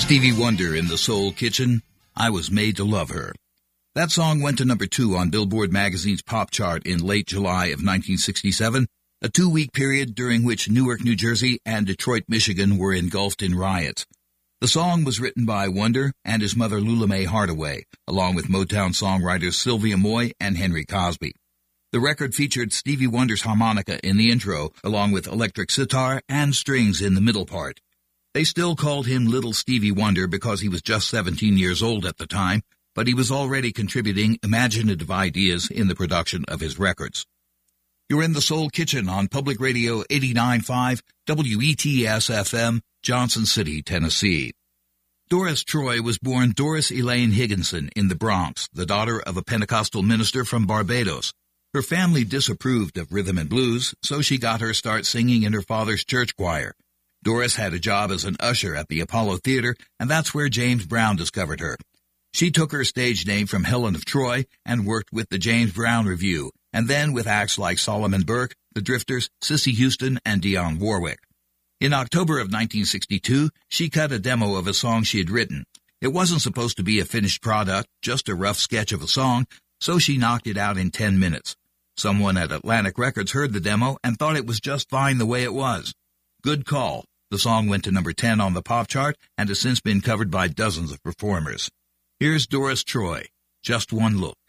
Stevie Wonder in the Soul Kitchen, I Was Made to Love Her. That song went to number 2 on Billboard magazine's pop chart in late July of 1967, a 2-week period during which Newark, New Jersey and Detroit, Michigan were engulfed in riots. The song was written by Wonder and his mother Lula Mae Hardaway, along with Motown songwriters Sylvia Moy and Henry Cosby. The record featured Stevie Wonder's harmonica in the intro, along with electric sitar and strings in the middle part. They still called him Little Stevie Wonder because he was just 17 years old at the time, but he was already contributing imaginative ideas in the production of his records. You're in the Soul Kitchen on Public Radio 89.5 WETS-FM, Johnson City, Tennessee. Doris Troy was born Doris Elaine Higginson in the Bronx, the daughter of a Pentecostal minister from Barbados. Her family disapproved of rhythm and blues, so she got her start singing in her father's church choir. Doris had a job as an usher at the Apollo Theater, and that's where James Brown discovered her. She took her stage name from Helen of Troy and worked with the James Brown Revue, and then with acts like Solomon Burke, the Drifters, Cissy Houston, and Dionne Warwick. In October of 1962, she cut a demo of a song she had written. It wasn't supposed to be a finished product, just a rough sketch of a song, so she knocked it out in 10 minutes. Someone at Atlantic Records heard the demo and thought it was just fine the way it was. Good call. The song went to number 10 on the pop chart and has since been covered by dozens of performers. Here's Doris Troy, Just One Look.